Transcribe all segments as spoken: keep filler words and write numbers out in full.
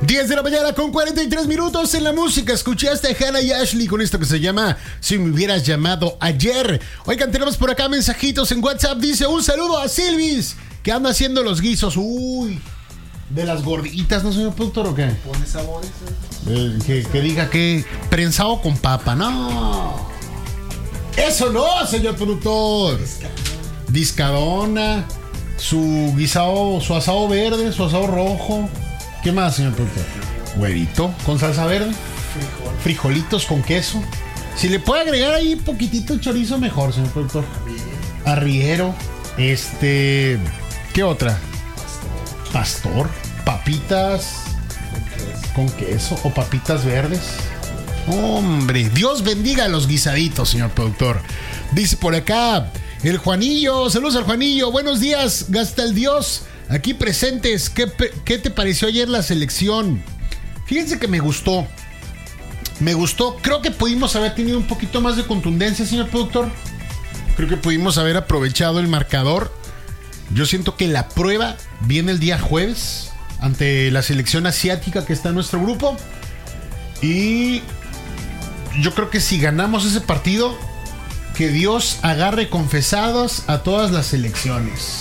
diez de la mañana con cuarenta y tres minutos en la música. Escuchaste a Hannah y Ashley con esto que se llama Si me hubieras llamado ayer. Oigan, tenemos por acá mensajitos en WhatsApp. Dice un saludo a Silvis, que anda haciendo los guisos. Uy, de las gorditas, ¿no, señor productor, o qué? Pone sabores. Eh, que, que diga que prensado con papa. No, eso no, señor productor. Discadona, su guisado, su asado verde, su asado rojo. ¿Qué más, señor productor? Huevito con salsa verde. Frijol. Frijolitos con queso. Si le puede agregar ahí un poquitito chorizo, mejor, señor productor. Arriero. Este. ¿Qué otra? Pastor. Pastor. Papitas con queso o papitas verdes. Hombre, Dios bendiga a los guisaditos, señor productor. Dice por acá el Juanillo. Saludos al Juanillo. Buenos días, gasta el Dios. Aquí presentes, ¿qué, ¿qué te pareció ayer la selección? Fíjense que me gustó. Me gustó. Creo que pudimos haber tenido un poquito más de contundencia, señor productor. Creo que pudimos haber aprovechado el marcador. Yo siento que la prueba viene el día jueves ante la selección asiática que está en nuestro grupo. Y yo creo que si ganamos ese partido, que Dios agarre confesados a todas las selecciones.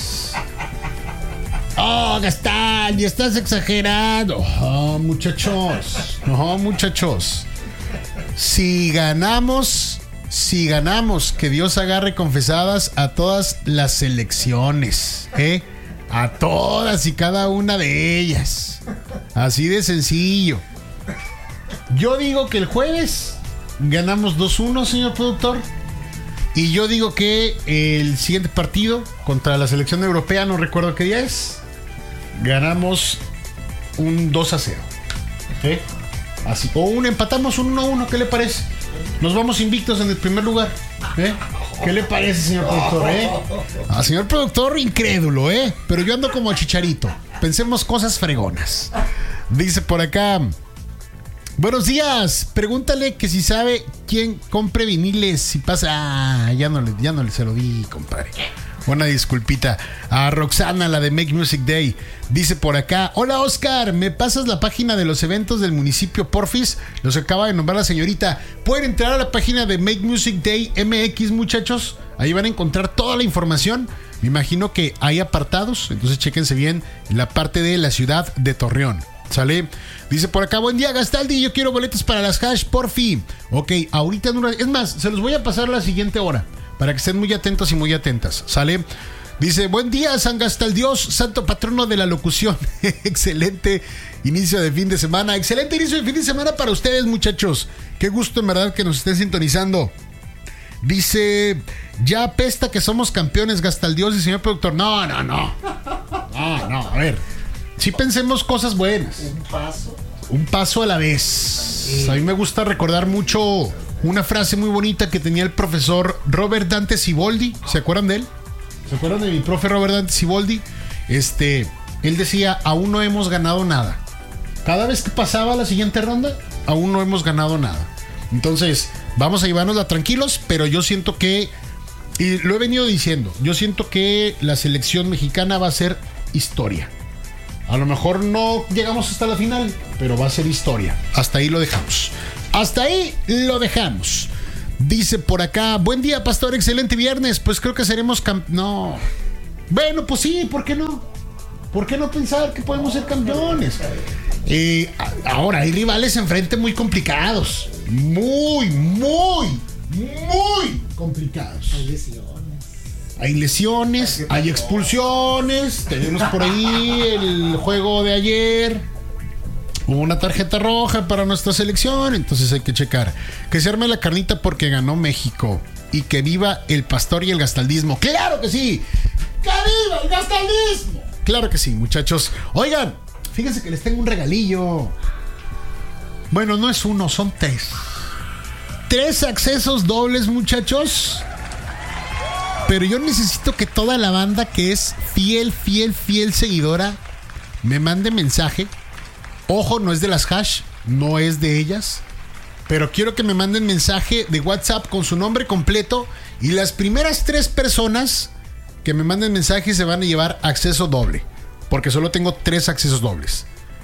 Oh, Gastal, y estás exagerando. Oh, muchachos. No, muchachos. Si ganamos, si ganamos, que Dios agarre confesadas a todas las selecciones, ¿eh? A todas y cada una de ellas. Así de sencillo. Yo digo que el jueves ganamos dos uno, señor productor. Y yo digo que el siguiente partido contra la selección europea, no recuerdo qué día es, ganamos un dos a cero. ¿Eh? Así, o un empatamos un uno a uno, ¿qué le parece? Nos vamos invictos en el primer lugar. ¿Eh? ¿Qué le parece, señor productor? ¿Eh? Ah, señor productor, incrédulo, ¿eh? Pero yo ando como Chicharito. Pensemos cosas fregonas. Dice por acá: buenos días, pregúntale que si sabe quién compre viniles. Si pasa. Ah, ya no le, ya no le se lo di, compadre. Una disculpita a Roxana, la de Make Music Day. Dice por acá: hola Oscar, ¿me pasas la página de los eventos del municipio, porfis? Los acaba de nombrar la señorita. Pueden entrar a la página de Make Music Day M X, muchachos. Ahí van a encontrar toda la información. Me imagino que hay apartados, entonces chéquense bien la parte de la ciudad de Torreón. ¿Sale? Dice por acá: buen día, Gastaldi, yo quiero boletos para las hash, porfi. Ok, ahorita en una... Es más, se los voy a pasar la siguiente hora, para que estén muy atentos y muy atentas. ¿Sale? Dice: buen día, San Gastaldios, santo patrono de la locución. Excelente inicio de fin de semana. Excelente inicio de fin de semana para ustedes, muchachos. Qué gusto, en verdad, que nos estén sintonizando. Dice: ya apesta que somos campeones, Gastaldios y señor productor. No, no, no. No, no, a ver. Sí pensemos cosas buenas. Un paso. Un paso a la vez. Sí. A mí me gusta recordar mucho una frase muy bonita que tenía el profesor Robert Dante Siboldi. ¿Se acuerdan de él? ¿Se acuerdan de mi profe Robert Dante Siboldi? Este, él decía: aún no hemos ganado nada. Cada vez que pasaba la siguiente ronda, aún no hemos ganado nada. Entonces, vamos a llevárnosla tranquilos, pero yo siento que, y lo he venido diciendo, yo siento que la selección mexicana va a ser historia. A lo mejor no llegamos hasta la final, pero va a ser historia. Hasta ahí lo dejamos. Hasta ahí lo dejamos. Dice por acá: buen día, pastor, excelente viernes. Pues creo que seremos camp... No. Bueno, pues sí, ¿por qué no? ¿Por qué no pensar que podemos ser campeones? Eh, ahora, hay rivales enfrente muy complicados. Muy, muy, muy complicados. Hay lesiones. Hay lesiones, hay expulsiones. Tenemos por ahí el juego de ayer. Hubo una tarjeta roja para nuestra selección, entonces hay que checar. Que se arme la carnita porque ganó México. Y que viva el pastor y el gastaldismo. ¡Claro que sí! ¡Que viva el gastaldismo! Claro que sí, muchachos. Oigan, fíjense que les tengo un regalillo. Bueno, no es uno, son tres. Tres accesos dobles, muchachos. Pero yo necesito que toda la banda que es fiel, fiel, fiel seguidora me mande mensaje. Ojo, no es de las hash, no es de ellas. Pero quiero que me manden mensaje de WhatsApp con su nombre completo. Y las primeras tres personas que me manden mensaje se van a llevar acceso doble. Porque solo tengo tres accesos dobles.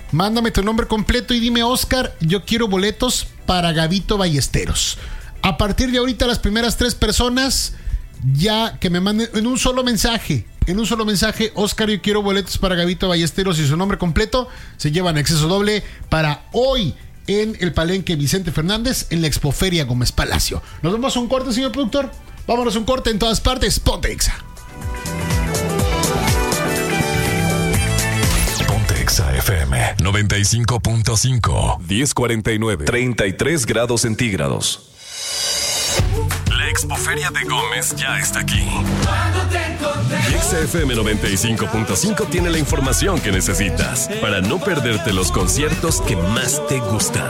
Mándame tu nombre completo y dime, Oscar, yo quiero boletos para Gabito Ballesteros. A partir de ahorita, las primeras tres personas, ya que me manden en un solo mensaje, en un solo mensaje, Oscar, yo quiero boletos para Gabito Ballesteros y su nombre completo, se llevan acceso doble para hoy en el Palenque Vicente Fernández, en la Expoferia Gómez Palacio. Nos vamos a un corte, señor productor. Vámonos a un corte en todas partes. Ponte Exa. Ponte Exa F M noventa y cinco punto cinco. diez cuarenta y nueve. treinta y tres grados centígrados. La Expoferia de Gómez ya está aquí. Y Exa F M noventa y cinco punto cinco tiene la información que necesitas para no perderte los conciertos que más te gustan.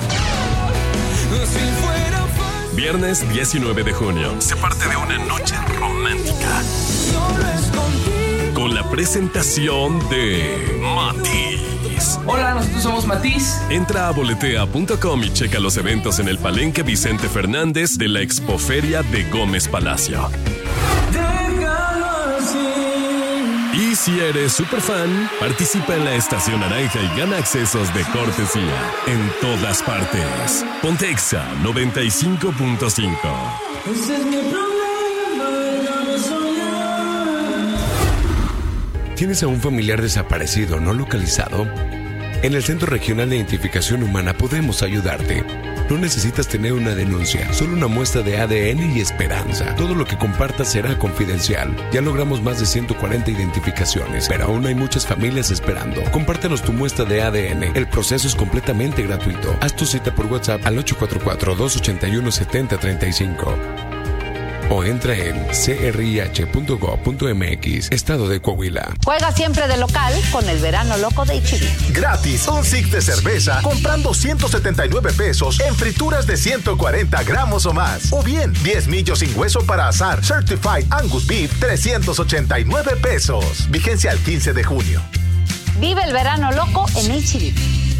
Viernes diecinueve de junio se parte de una noche romántica con la presentación de Matiz. Hola, nosotros somos Matiz. Entra a boletea punto com y checa los eventos en el Palenque Vicente Fernández de la Expoferia de Gómez Palacio. Y si eres super fan, participa en la Estación Naranja y gana accesos de cortesía en todas partes. Ponte Exa noventa y cinco punto cinco. ¿Tienes a un familiar desaparecido no localizado? En el Centro Regional de Identificación Humana podemos ayudarte. No necesitas tener una denuncia, solo una muestra de A D N y esperanza. Todo lo que compartas será confidencial. Ya logramos más de ciento cuarenta identificaciones, pero aún hay muchas familias esperando. Compártenos tu muestra de A D N. El proceso es completamente gratuito. Haz tu cita por WhatsApp al ocho cuatro cuatro, dos ocho uno, siete cero tres cinco. O entra en c r i h punto gov punto m x, Estado de Coahuila. Juega siempre de local con el verano loco de H E B. Gratis, un six de cerveza comprando ciento setenta y nueve pesos en frituras de ciento cuarenta gramos o más. O bien, diez millos sin hueso para asar Certified Angus Beef, trescientos ochenta y nueve pesos. Vigencia al quince de junio. Vive el verano loco en H E B.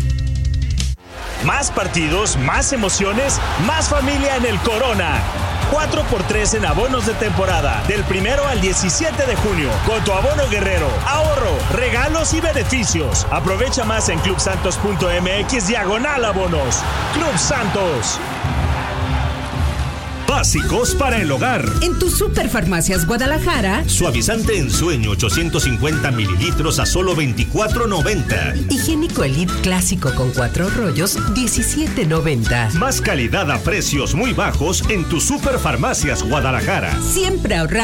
Más partidos, más emociones, más familia en el Corona. cuatro por tres en abonos de temporada, del primero al diecisiete de junio. Con tu abono guerrero, ahorro, regalos y beneficios. Aprovecha más en club santos punto m x diagonal abonos. Club Santos. Básicos para el hogar. En tu Superfarmacias Guadalajara, Suavizante en sueño ochocientos cincuenta mililitros a solo veinticuatro noventa. Higiénico Elite Clásico con cuatro rollos, diecisiete noventa. Más calidad a precios muy bajos en tu Superfarmacias Guadalajara. Siempre ahorrar.